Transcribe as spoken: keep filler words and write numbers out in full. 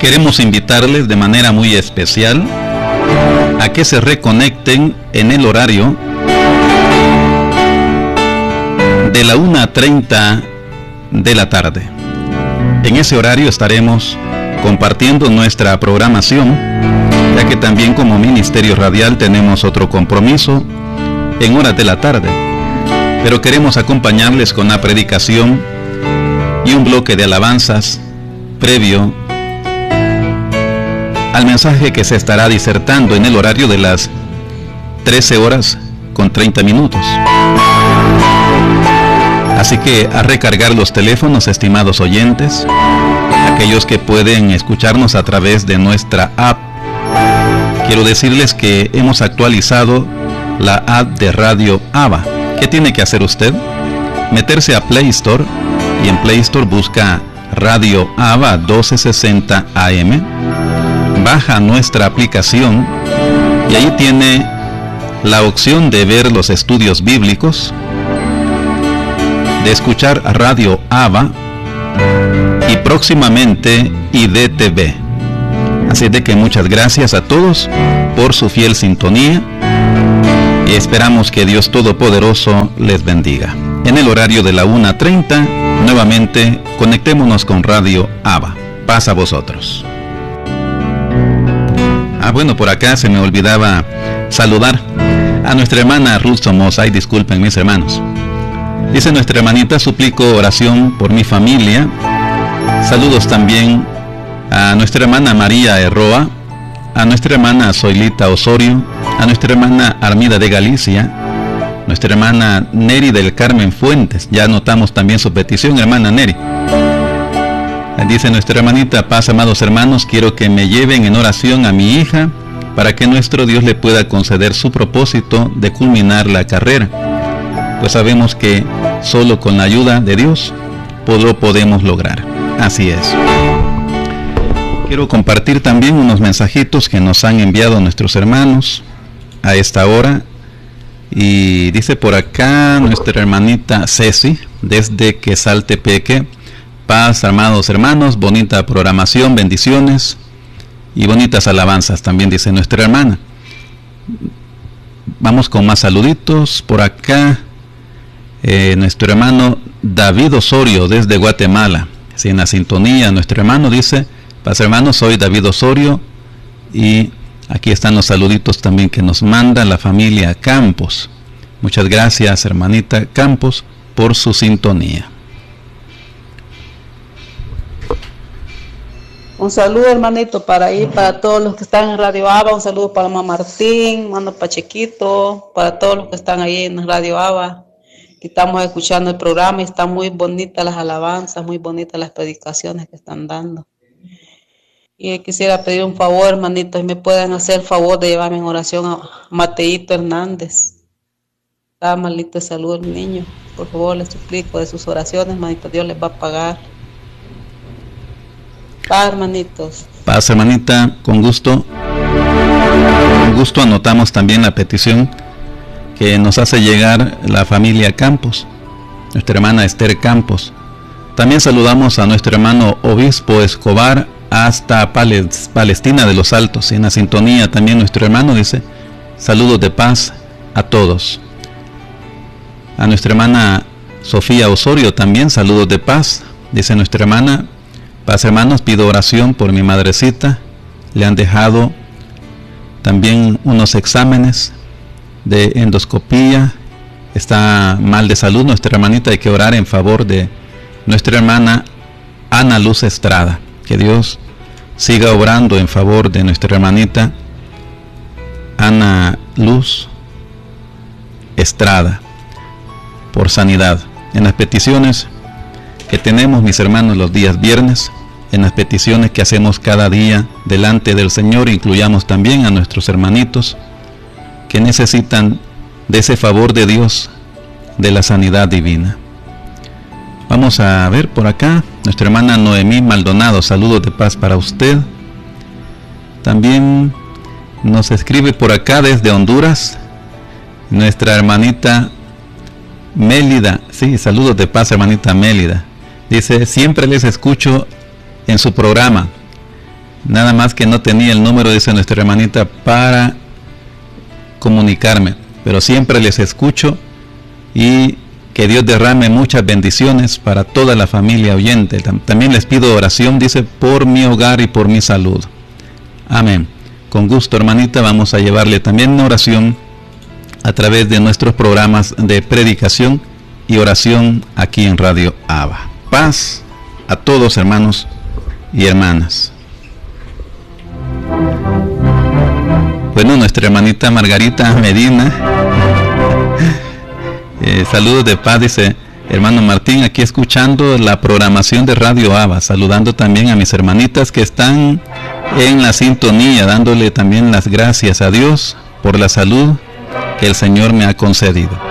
queremos invitarles de manera muy especial a que se reconecten en el horario de la una treinta de la tarde. En ese horario estaremos compartiendo nuestra programación, ya que también como Ministerio Radial tenemos otro compromiso en horas de la tarde, pero queremos acompañarles con la predicación y un bloque de alabanzas previo al mensaje que se estará disertando en el horario de las trece horas con treinta minutos. Así que a recargar los teléfonos, estimados oyentes, aquellos que pueden escucharnos a través de nuestra app. Quiero decirles que hemos actualizado la app de Radio ABA. ¿Qué tiene que hacer usted? Meterse a Play Store y en Play Store busca Radio ABA doce sesenta A M. Baja nuestra aplicación y ahí tiene la opción de ver los estudios bíblicos, de escuchar Radio ABA y próximamente I D T V. Así de que muchas gracias a todos por su fiel sintonía y esperamos que Dios Todopoderoso les bendiga. En el horario de la una treinta, nuevamente conectémonos con Radio ABA. Paz a vosotros. Ah, bueno, por acá se me olvidaba saludar a nuestra hermana Ruth Somoza. Ay, disculpen mis hermanos. Dice nuestra hermanita: suplico oración por mi familia. Saludos también a nuestra hermana María Herroa, a nuestra hermana Zoilita Osorio, a nuestra hermana Armida de Galicia, nuestra hermana Neri del Carmen Fuentes. Ya anotamos también su petición, hermana Neri. Dice nuestra hermanita: paz, amados hermanos, quiero que me lleven en oración a mi hija para que nuestro Dios le pueda conceder su propósito de culminar la carrera, pues sabemos que solo con la ayuda de Dios lo podemos lograr. Así es. Quiero compartir también unos mensajitos que nos han enviado nuestros hermanos a esta hora. Y dice por acá nuestra hermanita Ceci, desde Quesaltepeque: paz, amados hermanos, bonita programación, bendiciones y bonitas alabanzas, también dice nuestra hermana. Vamos con más saluditos. Por acá eh, nuestro hermano David Osorio desde Guatemala, sí, en la sintonía. Nuestro hermano dice: paz, hermanos, soy David Osorio, y aquí están los saluditos también que nos manda la familia Campos. Muchas gracias, hermanita Campos, por su sintonía. Un saludo, hermanito, para ahí, para todos los que están en Radio ABA. Un saludo para mamá Martín, mando Pachequito, para todos los que están ahí en Radio ABA. Estamos escuchando el programa y están muy bonitas las alabanzas, muy bonitas las predicaciones que están dando. Y quisiera pedir un favor, hermanito, si me pueden hacer el favor de llevarme en oración a Mateito Hernández. Está malito de salud el niño. Por favor, les suplico de sus oraciones, hermanito, Dios les va a pagar. Paz, hermanitos. Paz, hermanita, con gusto. Con gusto anotamos también la petición que nos hace llegar la familia Campos, nuestra hermana Esther Campos. También saludamos a nuestro hermano Obispo Escobar hasta Palestina de los Altos. En la sintonía también nuestro hermano dice: saludos de paz a todos. A nuestra hermana Sofía Osorio también saludos de paz. Dice nuestra hermana: paz, hermanos, pido oración por mi madrecita. Le han dejado también unos exámenes de endoscopía. Está mal de salud nuestra hermanita. Hay que orar en favor de nuestra hermana Ana Luz Estrada. Que Dios siga obrando en favor de nuestra hermanita Ana Luz Estrada por sanidad. En las peticiones que tenemos, mis hermanos, los días viernes, en las peticiones que hacemos cada día delante del Señor, incluyamos también a nuestros hermanitos que necesitan de ese favor de Dios, de la sanidad divina. Vamos a ver por acá, nuestra hermana Noemí Maldonado, saludos de paz para usted. También nos escribe por acá desde Honduras nuestra hermanita Mélida. Sí, saludos de paz, hermanita Mélida. Dice: siempre les escucho en su programa. Nada más que no tenía el número, dice nuestra hermanita, para comunicarme. Pero siempre les escucho y que Dios derrame muchas bendiciones para toda la familia oyente. También les pido oración, dice, por mi hogar y por mi salud. Amén. Con gusto, hermanita, vamos a llevarle también una oración a través de nuestros programas de predicación y oración aquí en Radio Abba. Paz a todos, hermanos y hermanas. Bueno, nuestra hermanita Margarita Medina, eh, saludos de paz, dice hermano Martín, aquí escuchando la programación de Radio Abba, saludando también a mis hermanitas que están en la sintonía, dándole también las gracias a Dios por la salud que el Señor me ha concedido.